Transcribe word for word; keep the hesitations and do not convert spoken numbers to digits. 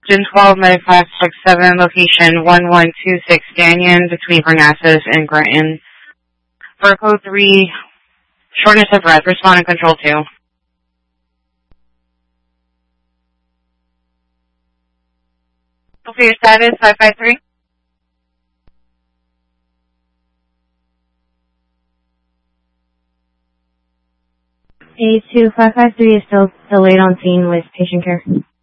Gen twelve nine five six seven, location one one two six Canyon between Parnassus and Granton. For code three, shortness of breath, respond and control two. For your status, five five three. A two five five three is still delayed on scene with patient care.